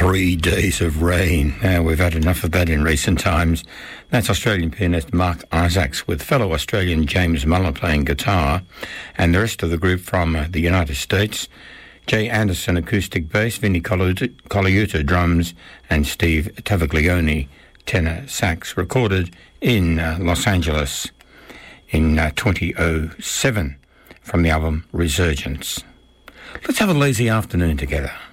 3 days of rain. Now, we've had enough of that in recent times. That's Australian pianist Mark Isaacs with fellow Australian James Muller playing guitar, and the rest of the group from the United States: Jay Anderson acoustic bass, Vinnie Colaiuta drums, and Steve Tavaglione tenor sax, recorded in Los Angeles in 2007 from the album Resurgence. Let's have a lazy afternoon together.